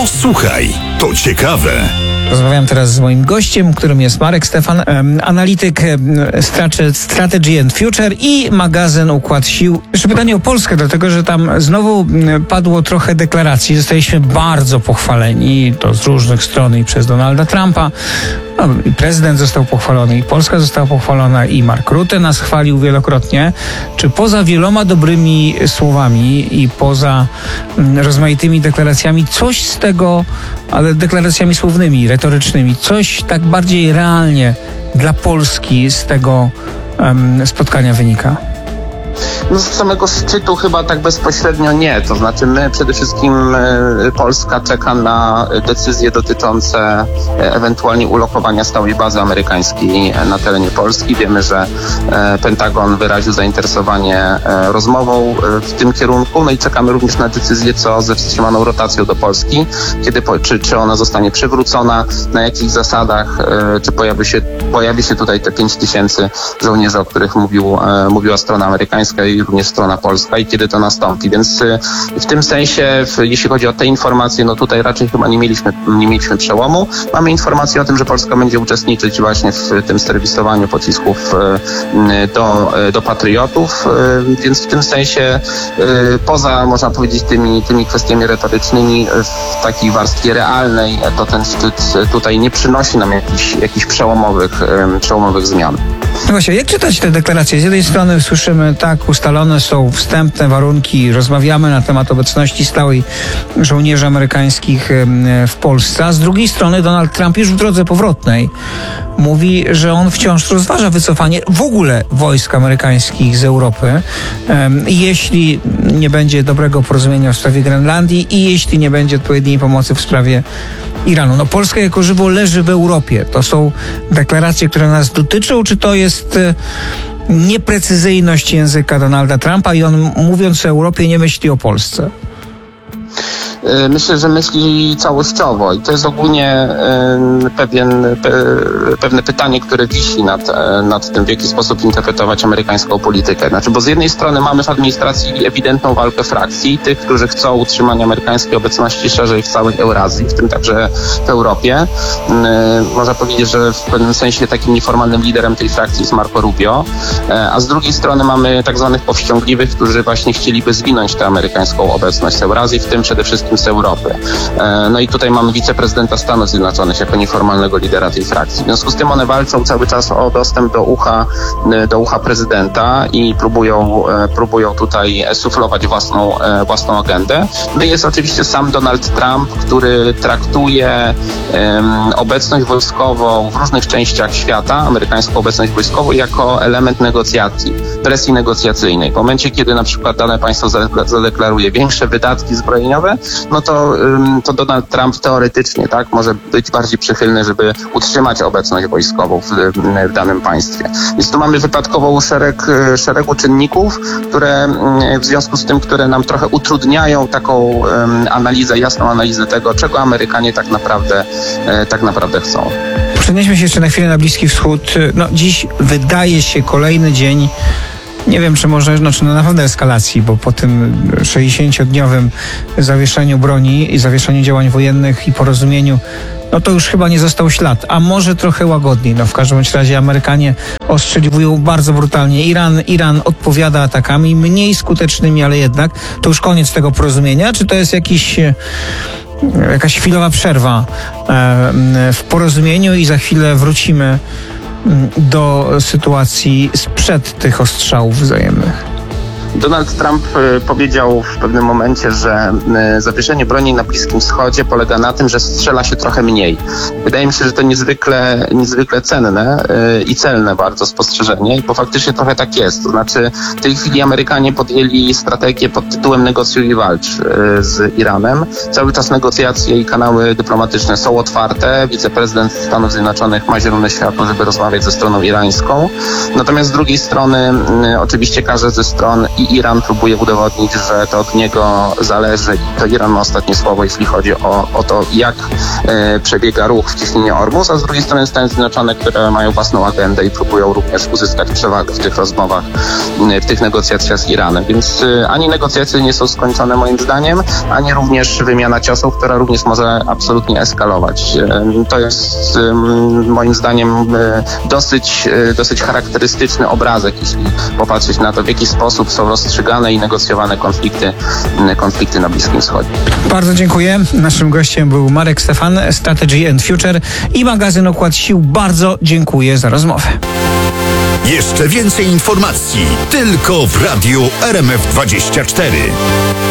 Posłuchaj, to ciekawe. Rozmawiam teraz z moim gościem, którym jest Marek Stefan, analityk Strategy and Future i magazyn Układ Sił. Jeszcze pytanie o Polskę, dlatego że tam znowu padło trochę deklaracji. Zostaliśmy bardzo pochwaleni, to z różnych stron, i przez Donalda Trumpa. No, i prezydent został pochwalony, i Polska została pochwalona, i Mark Rutte nas chwalił wielokrotnie. Czy poza wieloma dobrymi słowami i poza rozmaitymi deklaracjami, coś z tego, ale deklaracjami słownymi, retorycznymi, coś tak bardziej realnie dla Polski z tego spotkania wynika? No z samego szczytu chyba tak bezpośrednio nie. To znaczy my przede wszystkim Polska czeka na decyzje dotyczące ewentualnie ulokowania stałej bazy amerykańskiej na terenie Polski. Wiemy, że Pentagon wyraził zainteresowanie rozmową w tym kierunku. No i czekamy również na decyzję, co ze wstrzymaną rotacją do Polski. Czy ona zostanie przywrócona, na jakich zasadach, czy pojawi się tutaj te 5000 żołnierzy, o których mówiła strona amerykańska i również strona polska, i kiedy to nastąpi. Więc w tym sensie, jeśli chodzi o te informacje, no tutaj raczej chyba nie mieliśmy przełomu. Mamy informację o tym, że Polska będzie uczestniczyć właśnie w tym serwisowaniu pocisków do patriotów, więc w tym sensie poza, można powiedzieć, tymi kwestiami retorycznymi, w takiej warstwie realnej, to ten szczyt tutaj nie przynosi nam jakichś przełomowych zmian. No właśnie, jak czytać te deklaracje? Z jednej strony słyszymy, tak, ustalone są wstępne warunki, rozmawiamy na temat obecności stałej żołnierzy amerykańskich w Polsce, a z drugiej strony Donald Trump już w drodze powrotnej mówi, że on wciąż rozważa wycofanie w ogóle wojsk amerykańskich z Europy, jeśli nie będzie dobrego porozumienia w sprawie Grenlandii i jeśli nie będzie odpowiedniej pomocy w sprawie Iranu. No, Polska jako żywo leży w Europie. To są deklaracje, które nas dotyczą, czy to jest nieprecyzyjność języka Donalda Trumpa i on, mówiąc o Europie, nie myśli o Polsce? Myślę, że myśli całościowo i to jest ogólnie pewne pytanie, które wisi nad tym, w jaki sposób interpretować amerykańską politykę. Znaczy, bo z jednej strony mamy w administracji ewidentną walkę frakcji, tych, którzy chcą utrzymania amerykańskiej obecności szerzej w całej Eurazji, w tym także w Europie. Można powiedzieć, że w pewnym sensie takim nieformalnym liderem tej frakcji jest Marco Rubio, a z drugiej strony mamy tak zwanych powściągliwych, którzy właśnie chcieliby zwinąć tę amerykańską obecność w Eurazji, w tym przede wszystkim z Europy. No i tutaj mamy wiceprezydenta Stanów Zjednoczonych jako nieformalnego lidera tej frakcji. W związku z tym one walczą cały czas o dostęp do ucha prezydenta i próbują tutaj suflować własną agendę. No i jest oczywiście sam Donald Trump, który traktuje obecność wojskową w różnych częściach świata, amerykańską obecność wojskową, jako element negocjacji, presji negocjacyjnej. W momencie, kiedy na przykład dane państwo zadeklaruje większe wydatki zbrojeniowe, no to Donald Trump teoretycznie, tak, może być bardziej przychylny, żeby utrzymać obecność wojskową w danym państwie. Więc tu mamy wypadkowo szeregu czynników, które w związku z tym, które nam trochę utrudniają taką jasną analizę tego, czego Amerykanie tak naprawdę chcą. Przenieśmy się jeszcze na chwilę na Bliski Wschód. No, dziś wydaje się kolejny dzień, nie wiem, czy może, na pewno eskalacji, bo po tym 60-dniowym zawieszeniu broni i zawieszeniu działań wojennych i porozumieniu, no to już chyba nie został ślad, a może trochę łagodniej. No w każdym razie Amerykanie ostrzeliwują bardzo brutalnie. Iran odpowiada atakami mniej skutecznymi, ale jednak. To już koniec tego porozumienia? Czy to jest jakaś chwilowa przerwa w porozumieniu i za chwilę wrócimy do sytuacji sprzed tych ostrzałów wzajemnych? Donald Trump powiedział w pewnym momencie, że zawieszenie broni na Bliskim Wschodzie polega na tym, że strzela się trochę mniej. Wydaje mi się, że to niezwykle cenne i celne bardzo spostrzeżenie, bo faktycznie trochę tak jest. To znaczy, w tej chwili Amerykanie podjęli strategię pod tytułem negocjuj i walcz z Iranem. Cały czas negocjacje i kanały dyplomatyczne są otwarte. Wiceprezydent Stanów Zjednoczonych ma zielone światło, żeby rozmawiać ze stroną irańską. Natomiast z drugiej strony oczywiście każda ze stron i Iran próbuje udowodnić, że to od niego zależy i to Iran ma ostatnie słowo, jeśli chodzi o to, jak przebiega ruch w Cieśninie Ormus, a z drugiej strony Stany Zjednoczone, które mają własną agendę i próbują również uzyskać przewagę w tych rozmowach, w tych negocjacjach z Iranem. Więc ani negocjacje nie są skończone moim zdaniem, ani również wymiana ciosów, która również może absolutnie eskalować. To jest moim zdaniem dosyć charakterystyczny obrazek, jeśli popatrzeć na to, w jaki sposób są rozstrzygane i negocjowane konflikty na Bliskim Wschodzie. Bardzo dziękuję. Naszym gościem był Marek Stefan, Strategy and Future i magazyn Układ Sił. Bardzo dziękuję za rozmowę. Jeszcze więcej informacji tylko w Radiu RMF24.